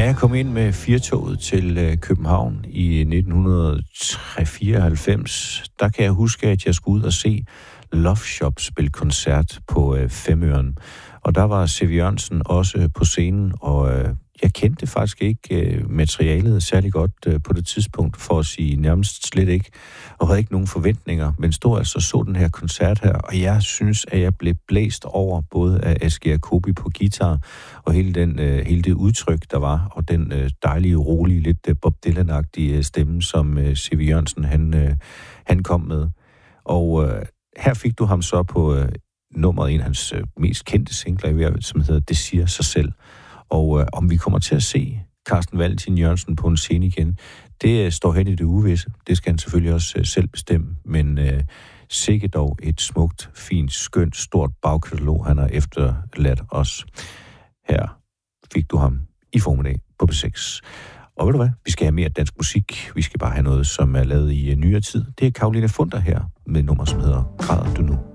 jeg kom ind med firtoget til København i 1994, der kan jeg huske, at jeg skulle ud og se Love Shop spille koncert på Femøren. Og der var C.V. Jørgensen også på scenen, og jeg kendte faktisk ikke materialet særlig godt på det tidspunkt, for at sige nærmest slet ikke, og havde ikke nogen forventninger, men stod altså så den her koncert her, og jeg synes, at jeg blev blæst over både af Asger Jacobi på guitar, og hele det udtryk, der var, og den dejlige, rolige, lidt Bob Dylan-agtige stemme, som C.V. Jørgensen han kom med. Og her fik du ham så på nummeret, en af hans mest kendte singler, som hedder Det siger sig selv. Og om vi kommer til at se Carsten Valentin Jørgensen på en scene igen, det står hen i det uvisse. Det skal han selvfølgelig også selv bestemme, men sikke dog et smukt, fint, skønt, stort bagkatalog, han har efterladt os. Her fik du ham i formiddag på B6. Og ved du hvad? Vi skal have mere dansk musik. Vi skal bare have noget, som er lavet i nyere tid. Det er Caroline Funder her med et nummer, som hedder Græder du nu?